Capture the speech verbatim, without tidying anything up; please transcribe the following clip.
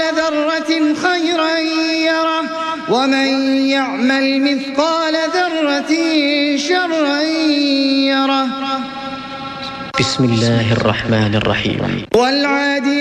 ذرة خيرا يره ومن يعمل مثقال ذرة شرا يره. بسم الله الرحمن الرحيم. والعادي